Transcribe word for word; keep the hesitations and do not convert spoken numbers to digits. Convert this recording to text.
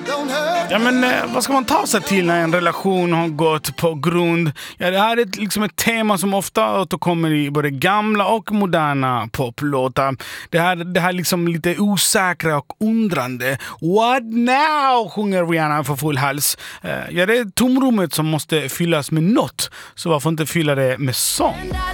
Ja, men eh, vad ska man ta sig till när en relation har gått på grund? Ja, det här är ett, liksom ett tema som ofta återkommer i både gamla och moderna poplåtar. Det här, det här liksom lite osäkra och undrande. What now? Sjunger Rihanna för full hals. Eh, ja, det är tomrummet som måste fyllas med något. Så varför inte fylla det med sång?